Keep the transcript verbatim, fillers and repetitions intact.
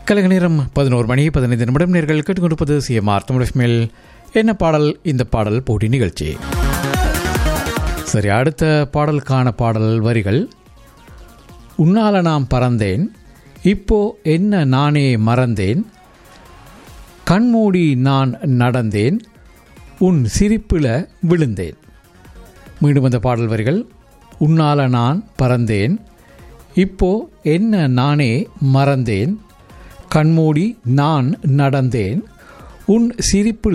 கலக நேரம் பதினோரு மணி பதினைந்து நிமிடம் நேர்கள் கேட்டுக்கொண்டிருப்பது சிஎம்ஆர் தமிழ் மேல் என்ன பாடல் இந்த பாடல் போட்டி நிகழ்ச்சி. சரி, அடுத்த பாடலுக்கான பாடல் வரிகள். உன்னால நாம் பறந்தேன், இப்போ என்ன நானே மறந்தேன், கண்மூடி நான் நடந்தேன், உன் சிரிப்பில் விழுந்தேன். மீண்டும் அந்த பாடல் வரிகள். உன்னால நான் பறந்தேன், இப்போ என்ன நானே மறந்தேன், கண்மூடி நான் நடந்தேன், உன் சிரிப்பில்